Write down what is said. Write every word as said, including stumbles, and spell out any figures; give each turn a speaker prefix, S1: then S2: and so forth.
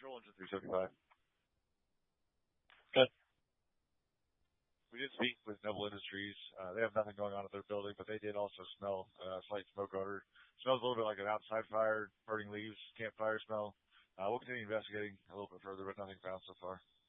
S1: Patrol, engine three seventy-five.
S2: Good.
S1: We did speak with Noble Industries. Uh, they have nothing going on at their building, but they did also smell uh, slight smoke odor. Smells a little bit like an outside fire, burning leaves, campfire smell. Uh, we'll continue investigating a little bit further, but nothing found so far.